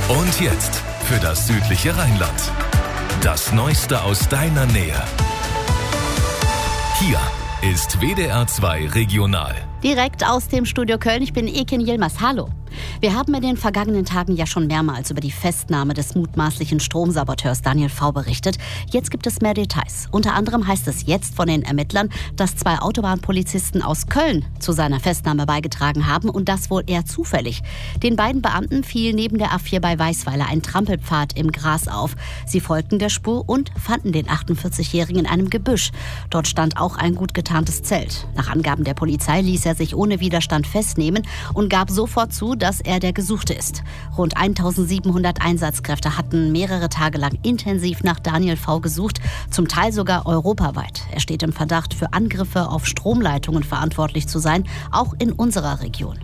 Und jetzt für das südliche Rheinland. Das Neueste aus deiner Nähe. Hier ist WDR 2 Regional. Direkt aus dem Studio Köln, ich bin Ekin Yilmaz. Hallo. Wir haben in den vergangenen Tagen ja schon mehrmals über die Festnahme des mutmaßlichen Stromsaboteurs Daniel V. berichtet. Jetzt gibt es mehr Details. Unter anderem heißt es jetzt von den Ermittlern, dass 2 Autobahnpolizisten aus Köln zu seiner Festnahme beigetragen haben und das wohl eher zufällig. Den beiden Beamten fiel neben der A4 bei Weißweiler ein Trampelpfad im Gras auf. Sie folgten der Spur und fanden den 48-Jährigen in einem Gebüsch. Dort stand auch ein gut getarntes Zelt. Nach Angaben der Polizei ließ er sich ohne Widerstand festnehmen und gab sofort zu, dass er der Gesuchte ist. Rund 1700 Einsatzkräfte hatten mehrere Tage lang intensiv nach Daniel V. gesucht, zum Teil sogar europaweit. Er steht im Verdacht, für Angriffe auf Stromleitungen verantwortlich zu sein, auch in unserer Region.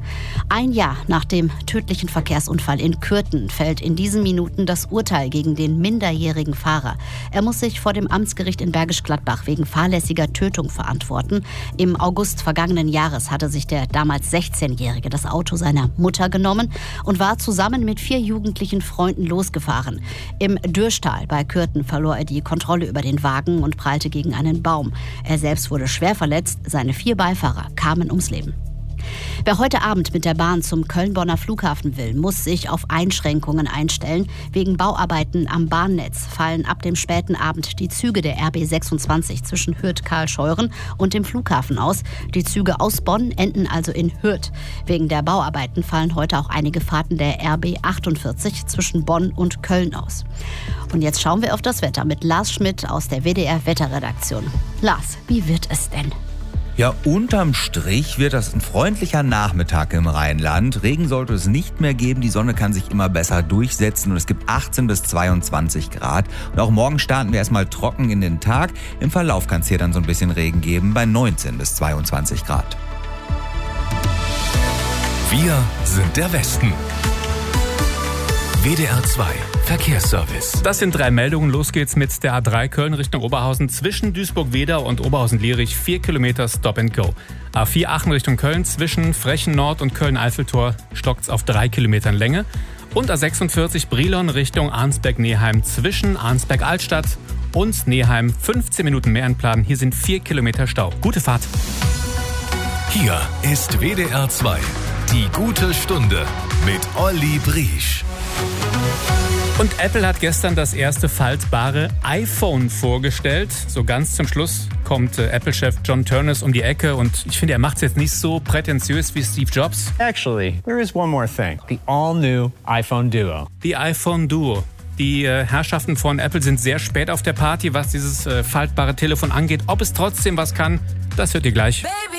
Ein Jahr nach dem tödlichen Verkehrsunfall in Kürten fällt in diesen Minuten das Urteil gegen den minderjährigen Fahrer. Er muss sich vor dem Amtsgericht in Bergisch Gladbach wegen fahrlässiger Tötung verantworten. Im August vergangenen Jahres hatte sich der damals 16-Jährige das Auto seiner Mutter genommen und war zusammen mit 4 jugendlichen Freunden losgefahren. Im Dürschtal bei Kürten verlor er die Kontrolle über den Wagen und prallte gegen einen Baum. Er selbst wurde schwer verletzt, seine 4 Beifahrer kamen ums Leben. Wer heute Abend mit der Bahn zum Köln-Bonner Flughafen will, muss sich auf Einschränkungen einstellen. Wegen Bauarbeiten am Bahnnetz fallen ab dem späten Abend die Züge der RB 26 zwischen Hürth-Karlscheuren und dem Flughafen aus. Die Züge aus Bonn enden also in Hürth. Wegen der Bauarbeiten fallen heute auch einige Fahrten der RB 48 zwischen Bonn und Köln aus. Und jetzt schauen wir auf das Wetter mit Lars Schmidt aus der WDR-Wetterredaktion. Lars, wie wird es denn? Ja, unterm Strich wird das ein freundlicher Nachmittag im Rheinland. Regen sollte es nicht mehr geben, die Sonne kann sich immer besser durchsetzen und es gibt 18 bis 22 Grad. Und auch morgen starten wir erstmal trocken in den Tag. Im Verlauf kann es hier dann so ein bisschen Regen geben bei 19 bis 22 Grad. Wir sind der Westen. WDR 2 Verkehrsservice. Das sind 3 Meldungen. Los geht's mit der A3 Köln Richtung Oberhausen. Zwischen Duisburg-Wedau und Oberhausen-Lierich 4 Kilometer Stop and Go. A4 Aachen Richtung Köln. Zwischen Frechen Nord und Köln-Eiffeltor stockt's auf 3 Kilometern Länge. Und A46 Brilon Richtung Arnsberg-Neheim. Zwischen Arnsberg-Altstadt und Neheim 15 Minuten mehr einplanen. Hier sind 4 Kilometer Stau. Gute Fahrt. Hier ist WDR 2. Die gute Stunde mit Olli Briesch. Und Apple hat gestern das erste faltbare iPhone vorgestellt. So ganz zum Schluss kommt Apple-Chef John Ternus um die Ecke und ich finde, er macht es jetzt nicht so prätentiös wie Steve Jobs. Actually, there is one more thing. The all-new iPhone Duo. Die iPhone Duo. Die Herrschaften von Apple sind sehr spät auf der Party, was dieses faltbare Telefon angeht. Ob es trotzdem was kann, das hört ihr gleich. Baby.